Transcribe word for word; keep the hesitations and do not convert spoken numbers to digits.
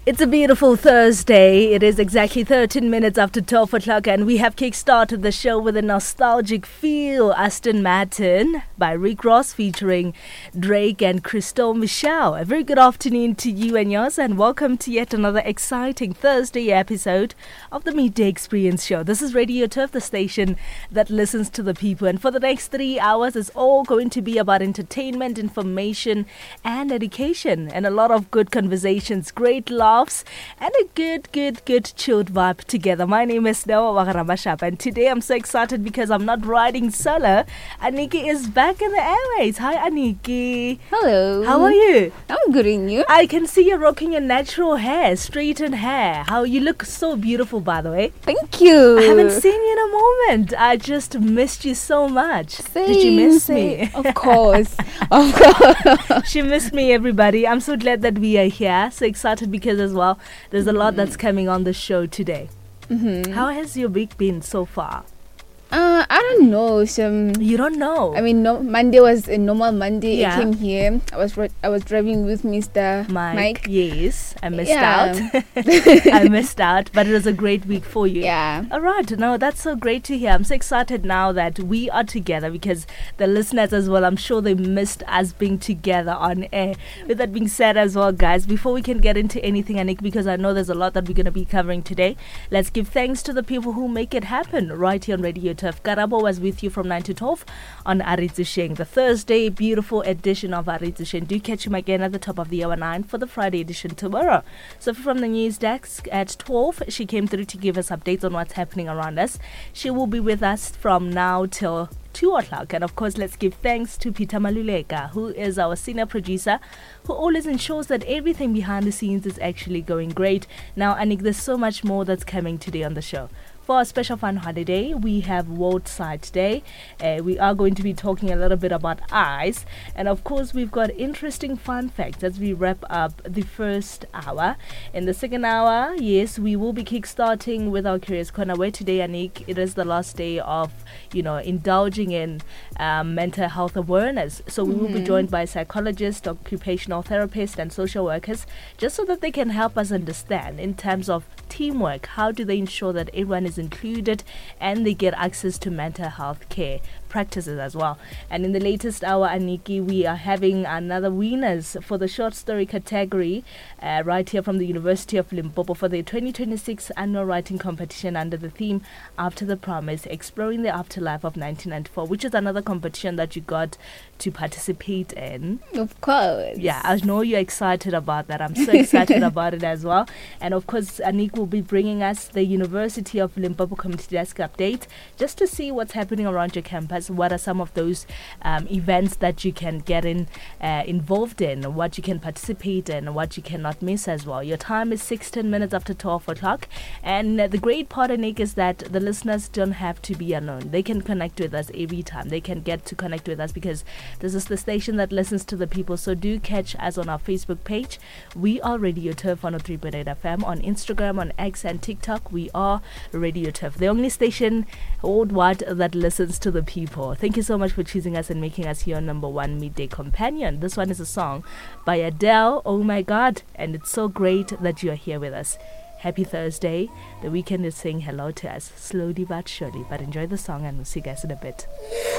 It's a beautiful Thursday. It is exactly thirteen minutes after twelve o'clock, and we have kick-started the show with a nostalgic feel. Aston Martin by Rick Ross featuring Drake and Crystal Michelle. A very good afternoon to you and yours, and welcome to yet another exciting Thursday episode of the Midday Experience Show. This is Radio Turf, the station that listens to the people, and for the next three hours, it's all going to be about entertainment, information, and education, and a lot of good conversations, great laughs, and a good, good, good chilled vibe together. My name is Noah Wagarabashap, and today I'm so excited because I'm not riding solo. Aniki is back in the airways. Hi, Aniki. Hello. How are you? I'm good, and you? I can see you're rocking your natural hair, straightened hair. How you look so beautiful, by the way. Thank you. I haven't seen you in a moment. I just missed you so much. Same, Did you miss same. me? Of course. Of course. She missed me, everybody. I'm so glad that we are here. So excited because as well, there's a lot that's coming on the show today. Mm-hmm. How has your week been so far? Uh, I don't know. Some. You don't know. I mean, no. Monday was a normal Monday. Yeah. I came here. I was ri- I was driving with Mister Mike. Mike. Yes, I missed Yeah. out. I missed out, but it was a great week for you. Yeah. All right. No, that's so great to hear. I'm so excited now that we are together because the listeners as well, I'm sure they missed us being together on air. With that being said as well, guys, before we can get into anything, Anik, because I know there's a lot that we're going to be covering today, let's give thanks to the people who make it happen right here on Radio Turf. Karabo was with you from nine to twelve on Aritzisheng, the Thursday beautiful edition of Aritzisheng. Do catch him again at the top of the hour nine for the Friday edition tomorrow. So from the news desk at twelve, she came through to give us updates on what's happening around us. She will be with us from now till two o'clock. And of course, let's give thanks to Peter Maluleka, who is our senior producer, who always ensures that everything behind the scenes is actually going great. Now, Anik, there's so much more that's coming today on the show. For a special fun holiday, we have World Sight Day. Uh, we are going to be talking a little bit about eyes. And of course, we've got interesting fun facts as we wrap up the first hour. In the second hour, yes, we will be kickstarting with our Curious Corner, where today, Anik, it is the last day of, you know, indulging in um, mental health awareness. So we mm-hmm. will be joined by psychologists, occupational therapists, and social workers, just so that they can help us understand in terms of teamwork, how do they ensure that everyone is included and they get access to mental health care practices as well. And in the latest hour, Aniki, we are having another winners for the short story category uh, right here from the University of Limpopo for the twenty twenty-six annual writing competition under the theme After the Promise, Exploring the Afterlife of nineteen ninety-four, which is another competition that you got to participate in. Of course. Yeah, I know you're excited about that. I'm so excited about it as well. And of course, Anik will be bringing us the University of Limpopo Community Desk update just to see what's happening around your campus. What are some of those um, events that you can get in uh, involved in, what you can participate in, what you cannot miss as well. Your time is sixteen minutes after twelve o'clock. And uh, the great part, Anik, is that the listeners don't have to be alone. They can connect with us every time. They can get to connect with us because this is the station that listens to the people. So do catch us on our Facebook page. We are Radio Turf one oh three point eight F M. On Instagram, on X, and TikTok, we are Radio Turf, the only station worldwide that listens to the people. Thank you so much for choosing us and making us your number one midday companion. This one is a song by Adele, Oh My God, and it's so great that you are here with us. Happy Thursday. The weekend is saying hello to us, slowly but surely. But enjoy the song, and we'll see you guys in a bit.